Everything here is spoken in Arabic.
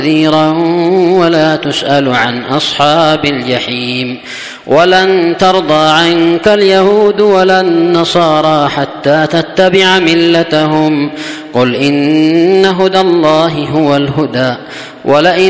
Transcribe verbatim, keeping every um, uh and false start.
نذيرا ولا تسأل عن أصحاب الجحيم. ولن ترضى عنك اليهود ولا النصارى حتى تتبع ملتهم قل إن هدى الله هو الهدى ولئن